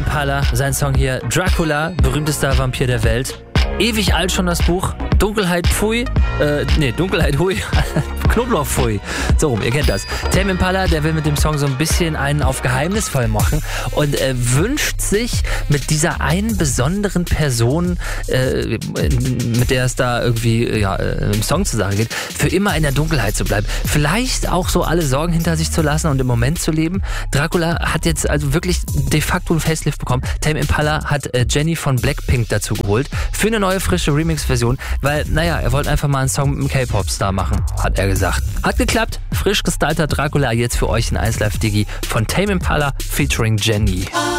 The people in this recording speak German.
Impala, sein Song hier, Dracula, berühmtester Vampir der Welt. Ewig alt schon das Buch. Dunkelheit Hui, Knoblauch Pfui. So rum, ihr kennt das. Tame Impala, der will mit dem Song so ein bisschen einen auf geheimnisvoll machen und wünscht sich mit dieser einen besonderen Person, mit der es da irgendwie im Song zur Sache geht, für immer in der Dunkelheit zu bleiben. Vielleicht auch so alle Sorgen hinter sich zu lassen und im Moment zu leben. Dracula hat jetzt also wirklich de facto einen Facelift bekommen. Tame Impala hat Jenny von Blackpink dazu geholt für eine neue, frische Remix-Version, weil, er wollte einfach mal einen Song mit einem K-Pop-Star machen, hat er gesagt. Hat geklappt, frisch gestylter Dracula jetzt für euch in 1Live Digi von Tame Impala featuring Jenny.